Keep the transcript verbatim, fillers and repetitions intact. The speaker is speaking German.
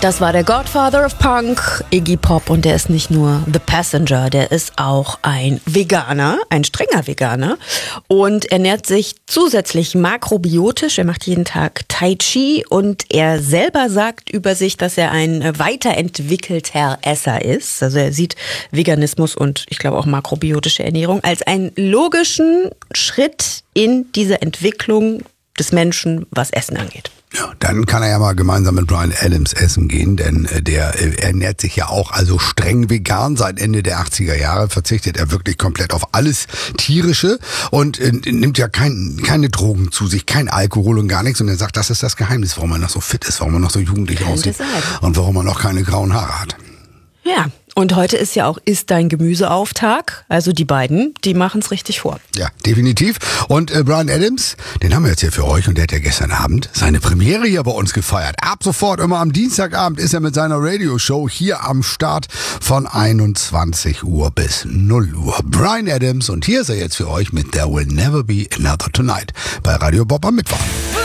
Das war der Godfather of Punk, Iggy Pop, und der ist nicht nur The Passenger, der ist auch ein Veganer, ein strenger Veganer und ernährt sich zusätzlich makrobiotisch. Er macht jeden Tag Tai Chi und er selber sagt über sich, dass er ein weiterentwickelter Esser ist. Also er sieht Veganismus und ich glaube auch makrobiotische Ernährung als einen logischen Schritt in diese Entwicklung des Menschen, was Essen angeht. Ja, dann kann er ja mal gemeinsam mit Bryan Adams essen gehen, denn der ernährt sich ja auch also streng vegan. Seit Ende der achtziger Jahre verzichtet er wirklich komplett auf alles Tierische und äh, nimmt ja kein, keine Drogen zu sich, kein Alkohol und gar nichts. Und er sagt, das ist das Geheimnis, warum er noch so fit ist, warum er noch so jugendlich Könnte aussieht sein. Und warum er noch keine grauen Haare hat. Ja, und heute ist ja auch Iss dein Gemüseauftag. Also die beiden, die machen es richtig vor. Ja, definitiv. Und äh, Bryan Adams, den haben wir jetzt hier für euch und der hat ja gestern Abend seine Premiere hier bei uns gefeiert. Ab sofort, immer am Dienstagabend, ist er mit seiner Radioshow hier am Start von einundzwanzig Uhr bis null Uhr. Bryan Adams, und hier ist er jetzt für euch mit There Will Never Be Another Tonight bei Radio Bob am Mittwoch.